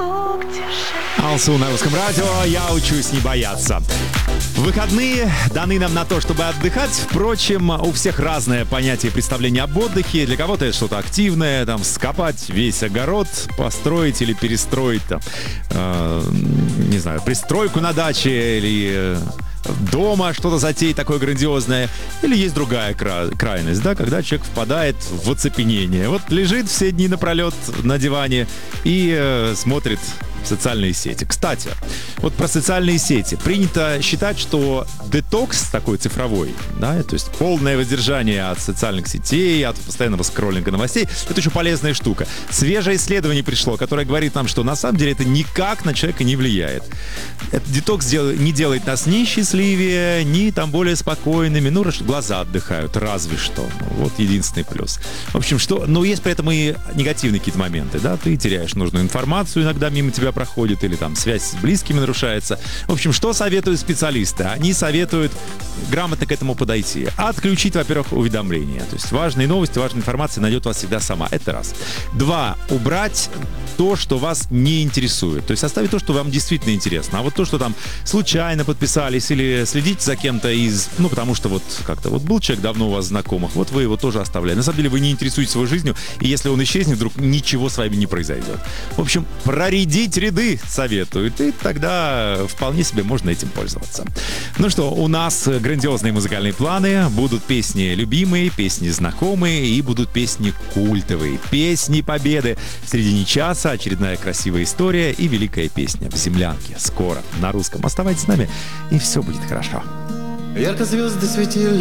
Алсу на русском радио. Я учусь не бояться. Выходные даны нам на то, чтобы отдыхать. Впрочем, у всех разное понятие и представление об отдыхе. Для кого-то это что-то активное, там, скопать весь огород, построить или перестроить, там, не знаю, пристройку на даче или дома что-то затеять такое грандиозное. Или есть другая крайность, да, когда человек впадает в оцепенение. Вот лежит все дни напролет на диване и смотрит социальные сети. Кстати, вот про социальные сети. Принято считать, что детокс такой цифровой, да, то есть полное воздержание от социальных сетей, от постоянного скроллинга новостей, это очень полезная штука. Свежее исследование пришло, которое говорит нам, что на самом деле это никак на человека не влияет. Этот детокс не делает нас ни счастливее, ни там более спокойными, ну, глаза отдыхают, разве что. Вот единственный плюс. В общем, но есть при этом и негативные какие-то моменты, да, ты теряешь нужную информацию, иногда мимо тебя проходит, или там связь с близкими нарушается. В общем, что советуют специалисты? Они советуют грамотно к этому подойти. Отключить, во-первых, уведомления. То есть важные новости, важная информация найдет вас всегда сама. Это раз. 2. Убрать то, что вас не интересует. То есть оставить то, что вам действительно интересно. А вот то, что там случайно подписались или следите за кем-то потому что вот как-то вот был человек давно у вас знакомых, вот вы его тоже оставляете. На самом деле вы не интересуетесь его жизнью, и если он исчезнет, вдруг ничего с вами не произойдет. В общем, проредить ряды советуют, и тогда вполне себе можно этим пользоваться. Ну что, у нас грандиозные музыкальные планы. Будут песни любимые, песни знакомые, и будут песни культовые. Песни победы. В середине часа очередная красивая история и великая песня в землянке. Скоро на русском. Оставайтесь с нами, и все будет хорошо. Ярко звезды светили